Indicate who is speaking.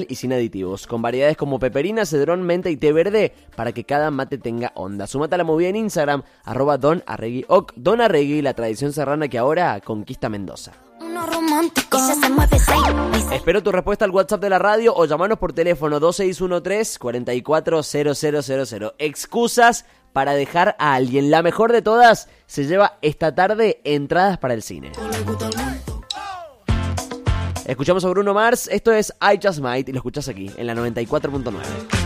Speaker 1: y sin aditivos, con variedades como peperina, cedrón, menta y té verde para que cada mate tenga onda. Sumate a la movida en Instagram, @donarreguioc. Don Arregui, la tradición serrana que ahora conquista Mendoza. Espero tu respuesta al WhatsApp de la radio o llamanos por teléfono 2613-440000. Excusas para dejar a alguien. La mejor de todas se lleva esta tarde entradas para el cine. Escuchamos a Bruno Mars, esto es I Just Might y lo escuchás aquí en la 94.9.